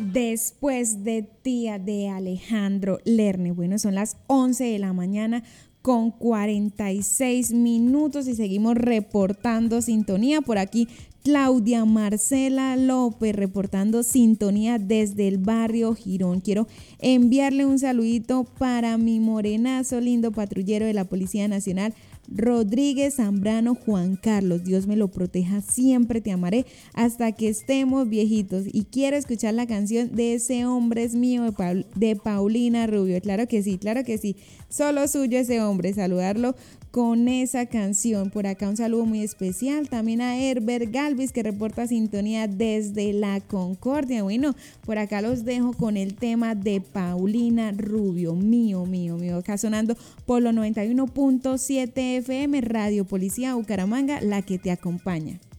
Después de Tía de Alejandro Lerner. Bueno, son las 11 de la mañana con 46 minutos y seguimos reportando sintonía. Por aquí Claudia Marcela López reportando sintonía desde el barrio Girón. Quiero enviarle un saludito para mi morenazo lindo patrullero de la Policía Nacional, Rodríguez Zambrano Juan Carlos. Dios me lo proteja, siempre te amaré hasta que estemos viejitos. Y quiero escuchar la canción de Ese hombre es mío de Paulina Rubio. Claro que sí, solo suyo ese hombre. Saludarlo con esa canción. Por acá un saludo muy especial también a Herbert Galvis, que reporta sintonía desde La Concordia. Bueno, por acá los dejo con el tema de Paulina Rubio, mío. Acá sonando por los 91.7 FM, Radio Policía Bucaramanga, la que te acompaña.